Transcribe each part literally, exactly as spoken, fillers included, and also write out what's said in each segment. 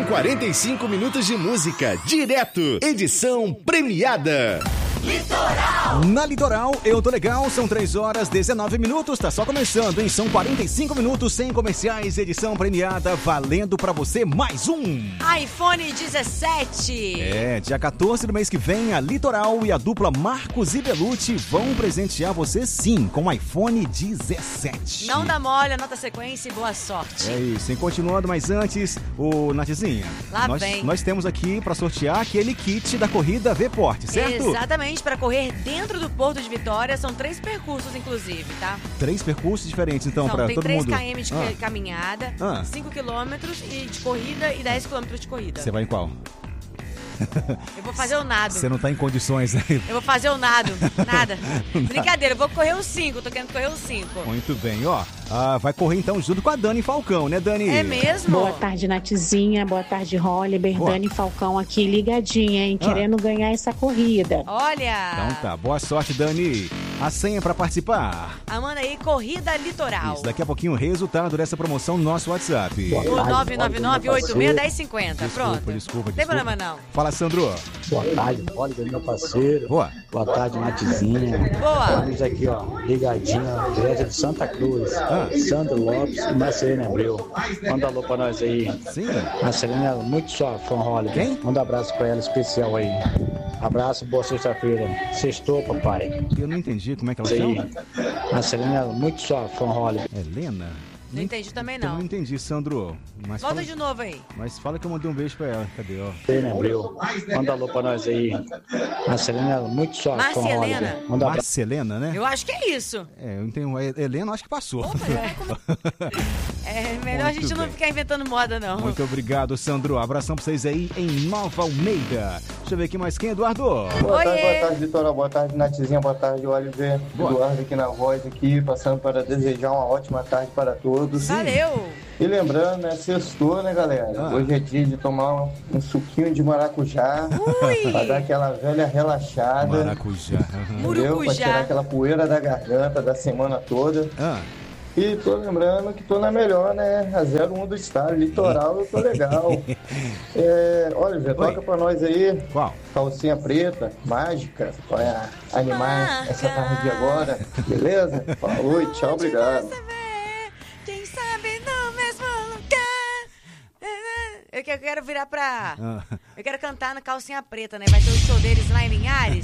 quarenta e cinco minutos de música, direto, edição premiada. Litoral. Na Litoral, eu tô legal, são três horas e dezenove minutos, tá só começando, hein? São quarenta e cinco minutos sem comerciais, edição premiada, valendo pra você mais um iPhone dezessete. É, dia quatorze do mês que vem, a Litoral e a dupla Marcos e Belucci vão presentear você sim, com iPhone dezessete. Não dá mole, anota a sequência e boa sorte. É isso, e continuando, mas antes, o Natizinha, Lá nós, vem. nós temos aqui pra sortear aquele kit da corrida V-Porte, certo? Exatamente. Para correr dentro do Porto de Vitória, são três percursos, inclusive, tá? Três percursos diferentes, então, São, para tem todo três mundo. quilômetros de Ah. caminhada, Ah. cinco quilômetros e de corrida e dez quilômetros de corrida. Você vai em qual? Eu vou fazer o nado. Você não tá em condições aí. Eu vou fazer o nado. Nada. Brincadeira, eu vou correr os cinco, tô querendo correr os cinco. Muito bem, ó. Ah, vai correr então junto com a Dani Falcão, né, Dani? É mesmo? Boa tarde, Natizinha. Boa tarde, Holliber. Boa. Dani Falcão aqui ligadinha, hein? Querendo ganhar essa corrida. Olha! Então tá, boa sorte, Dani. A senha pra participar. Amanda aí, Corrida Litoral. Isso, daqui a pouquinho o resultado dessa promoção no nosso WhatsApp. O nove nove nove oito seis um zero cinco zero. Pronto. Desculpa, desculpa, Não tem desculpa. problema não. Fala, Sandro. Boa tarde, Oliver, meu parceiro. Boa. Boa tarde, Natizinha. Boa. Estamos aqui, ó, ligadinha, direto de Santa Cruz. Ah. Sandro Lopes e Marcelina Abreu. Manda alô pra nós aí. Sim. Marcelina é muito sua fã, Oliver. Quem? Manda um abraço pra ela especial aí. Abraço, boa sexta-feira. Sextou, papai. Eu não entendi como é que ela Isso aí. chama. Marcelina é muito sua fã, Oliver. Helena? Não entendi também Eu não não. entendi, Sandro. Mas Volta fala, de novo aí. mas fala que eu mandei um beijo pra ela. Cadê, ó? Marcelina Abreu. Manda alô pra nós aí. Marcelina é muito sua fã, Marcelena. Oliver. Manda um abraço. Marcelena, né? Eu acho que é isso. É, eu entendo. A Helena, acho que passou. É melhor a Muito gente não bem. ficar inventando moda, não. Muito obrigado, Sandro. Abração pra vocês aí em Nova Almeida. Deixa eu ver aqui mais quem, Eduardo. Boa tarde, Oiê. boa tarde, Vitória. Boa tarde, Natizinha. Boa tarde, Oliver. Boa. Eduardo aqui na voz, aqui, passando para desejar uma ótima tarde para todos. Valeu. E lembrando, né, sextou, né, galera? Ah. Hoje é dia de tomar um, um suquinho de maracujá, Ui. para dar aquela velha relaxada, Maracujá. entendeu? Para tirar Murucujá. aquela poeira da garganta da semana toda. Ah, E tô lembrando que tô na melhor, né? A zero um do estado, litoral, eu tô legal. É, Oliver, Oi. toca pra nós aí. qual? Calcinha preta, mágica, pra animar Marca. essa tarde de agora, beleza? Falou e tchau, obrigado. Quem sabe no mesmo lugar. Eu que- eu quero virar pra... Ah. Eu quero cantar na Calcinha Preta, né? Vai ter o show deles lá em Linhares.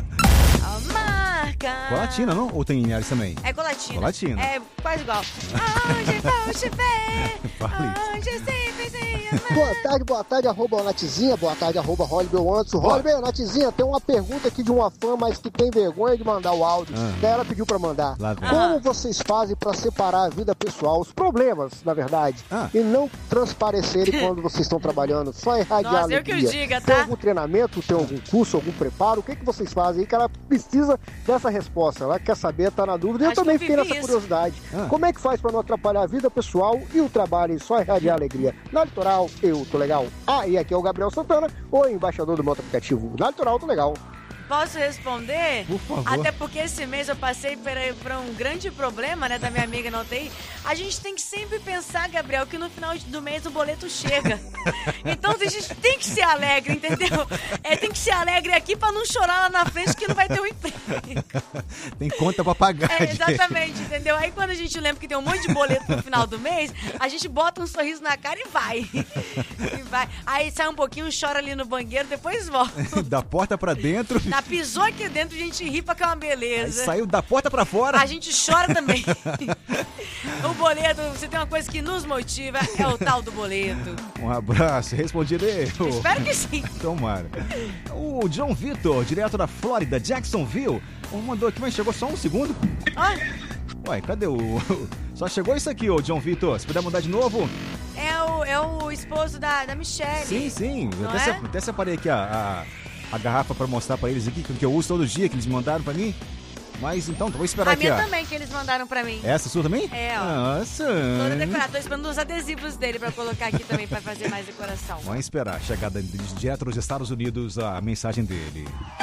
A marca. Colatina, não? Ou tem Linhares também? É colatina. Colatina. É quase igual. Aonde vou te ver? Fala isso. Onde sempre se amar. Boa tarde, boa tarde, arroba Natizinha, boa tarde, arroba Holliber Anderson. Holliber, Natizinha, tem uma pergunta aqui de uma fã, mas que tem vergonha de mandar o áudio. Ah. Daí ela pediu pra mandar. Lá vem. Como vocês fazem pra separar a vida pessoal, os problemas, na verdade, Ah. e não transparecerem quando vocês estão trabalhando, só irradiar Nossa, eu que alegria? o diga, Tem tá? algum treinamento, tem algum curso, algum preparo? O que, que vocês fazem aí que ela precisa dessa resposta? Ela quer saber, tá na dúvida. E eu Acho que também eu fiquei vivi nessa isso. curiosidade. Ah. Como é que faz pra não atrapalhar a vida pessoal e o trabalho e só irradiar alegria? Na Litoral, eu tô legal. Ah, e aqui é o Gabriel Santana, o embaixador do meu aplicativo. Na Litoral, tô legal. Posso responder? Por favor. Até porque esse mês eu passei por, por um grande problema, né, da minha amiga na U T I. A gente tem que sempre pensar, Gabriel, que no final do mês o boleto chega. Então a gente tem que ser alegre, entendeu? É, tem que ser alegre aqui pra não chorar lá na frente que não vai ter um emprego. Tem conta pra pagar. É, exatamente, entendeu? Aí quando a gente lembra que tem um monte de boleto no final do mês, a gente bota um sorriso na cara e vai. E vai. Aí sai um pouquinho, chora ali no banheiro, depois volta. Da porta pra dentro. Na pisou aqui dentro, a gente ri pra que é uma Aí beleza. saiu da porta pra fora. A gente chora também. O boleto, você tem uma coisa que nos motiva, é o tal do boleto. Um abraço, respondido eu. Espero que sim. Tomara. O John Vitor, direto da Flórida, Jacksonville, mandou aqui, mas chegou só um segundo. Ó, Ué, cadê o... Só chegou isso aqui, ô John Vitor. Se puder mudar de novo. é o, é o esposo da, da Michelle. Sim, sim. Eu Não até, é? se- até separei aqui a, a, a garrafa pra mostrar pra eles aqui, que eu uso todo dia, que eles mandaram pra mim. Mas então, vou esperar A aqui, minha ó. também, que eles mandaram pra mim. Essa sua também? É, ó. Nossa. Toda decorada. Tô esperando os adesivos dele pra colocar aqui também, pra fazer mais decoração. Vamos esperar chegar da- direto dos Estados Unidos a mensagem dele.